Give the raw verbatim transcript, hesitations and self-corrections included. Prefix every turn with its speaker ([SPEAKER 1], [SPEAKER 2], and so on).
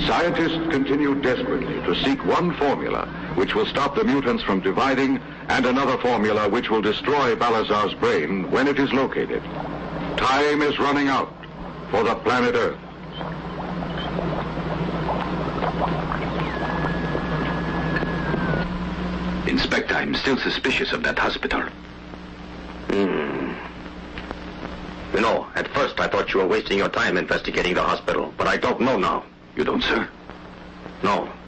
[SPEAKER 1] Scientists continue desperately to seek one formula which will stop the mutants from dividing and another formula which will destroy Balazar's brain when it is located. Time is running out for the planet Earth.
[SPEAKER 2] Inspector, I'm still suspicious of that hospital.
[SPEAKER 3] Hmm. You know, at first I thought you were wasting your time investigating the hospital, but I don't know now.
[SPEAKER 2] You don't, sir?
[SPEAKER 3] No.